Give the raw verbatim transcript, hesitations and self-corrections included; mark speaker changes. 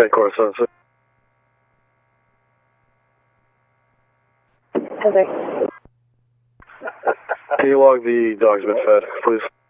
Speaker 1: Course seven six.
Speaker 2: Heather.
Speaker 1: Can you log the dog's been fed, please?